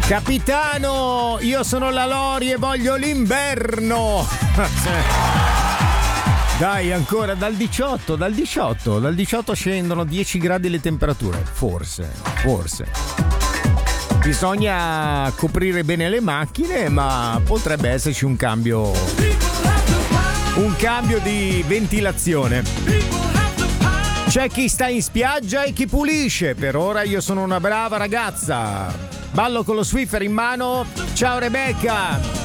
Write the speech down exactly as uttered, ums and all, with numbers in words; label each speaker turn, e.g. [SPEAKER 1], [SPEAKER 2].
[SPEAKER 1] Capitano, io sono la Lori e voglio l'inverno. Dai, ancora dal diciotto, dal diciotto, dal diciotto scendono dieci gradi le temperature. Forse, forse. Bisogna coprire bene le macchine, ma potrebbe esserci un cambio, un cambio di ventilazione. C'è chi sta in spiaggia e chi pulisce. Per ora io sono una brava ragazza. Ballo con lo Swiffer in mano. Ciao Rebecca.